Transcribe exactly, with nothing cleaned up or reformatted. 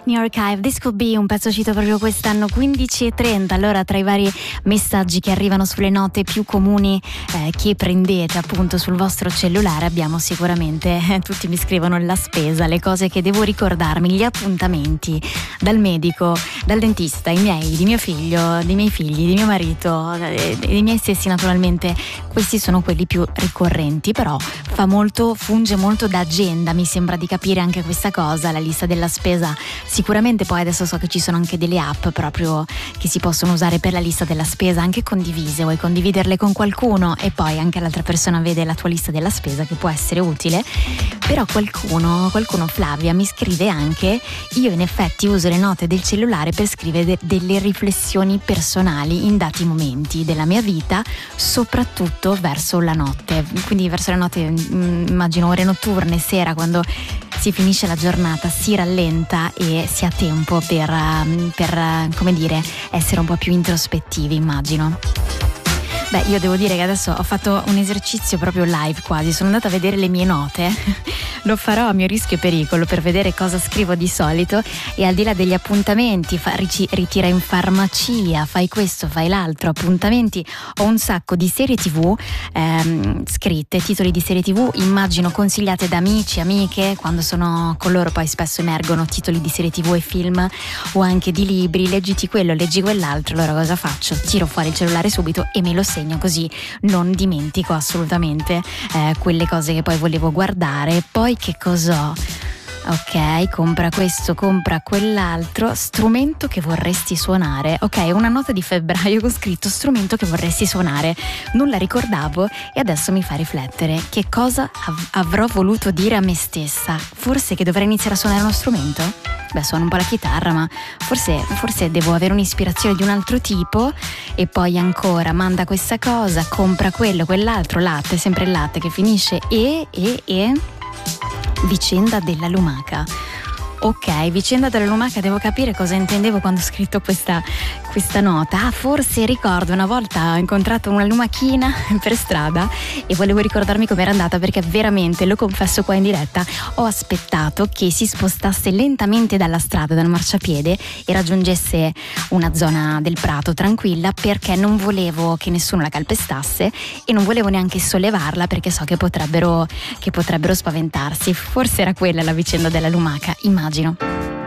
New Archive, This Could Be, un pezzo uscito proprio quest'anno, quindici e trenta. Allora, tra i vari messaggi che arrivano sulle note più comuni eh, che prendete appunto sul vostro cellulare, abbiamo sicuramente, eh, tutti mi scrivono la spesa, le cose che devo ricordarmi, gli appuntamenti dal medico, dal dentista, i miei, di mio figlio, dei miei figli, di mio marito, eh, dei miei stessi naturalmente. Questi sono quelli più ricorrenti, però fa molto, funge molto da agenda, mi sembra di capire anche questa cosa, la lista della spesa. Sicuramente poi adesso so che ci sono anche delle app proprio che si possono usare per la lista della spesa, anche condivise, vuoi condividerle con qualcuno e poi anche l'altra persona vede la tua lista della spesa, che può essere utile. Però qualcuno, qualcuno Flavia mi scrive anche: io in effetti uso le note del cellulare per scrivere de- delle riflessioni personali in dati momenti della mia vita, soprattutto verso la notte, quindi verso la notte, mh, immagino ore notturne, sera, quando si finisce la giornata, si rallenta e si ha tempo per, per, come dire, essere un po' più introspettivi, immagino. Beh, io devo dire che adesso ho fatto un esercizio proprio live quasi, sono andata a vedere le mie note, lo farò a mio rischio e pericolo per vedere cosa scrivo di solito, e al di là degli appuntamenti, fa, ritira in farmacia, fai questo, fai l'altro, appuntamenti, ho un sacco di serie tv ehm, scritte, titoli di serie tv, immagino consigliate da amici, amiche, quando sono con loro poi spesso emergono titoli di serie tv e film, o anche di libri, leggiti quello, leggi quell'altro. Allora cosa faccio? Tiro fuori il cellulare subito e me lo segno, così non dimentico assolutamente eh, quelle cose che poi volevo guardare. Poi che cos'ho? Ok, compra questo, compra quell'altro, strumento che vorresti suonare. Ok, una nota di febbraio con scritto strumento che vorresti suonare. Non la ricordavo e adesso mi fa riflettere. Che cosa av- avrò voluto dire a me stessa? Forse che dovrei iniziare a suonare uno strumento? Beh, suono un po' la chitarra, ma forse, forse devo avere un'ispirazione di un altro tipo. E poi ancora, manda questa cosa, compra quello, quell'altro, latte, sempre il latte che finisce e, e, e... vicenda della lumaca. Ok, vicenda della lumaca, devo capire cosa intendevo quando ho scritto questa, questa nota. Ah, forse ricordo una volta ho incontrato una lumachina per strada e volevo ricordarmi com'era andata, perché veramente, lo confesso qua in diretta, ho aspettato che si spostasse lentamente dalla strada, dal marciapiede, e raggiungesse una zona del prato tranquilla, perché non volevo che nessuno la calpestasse e non volevo neanche sollevarla, perché so che potrebbero, che potrebbero spaventarsi. Forse era quella la vicenda della lumaca, immagino.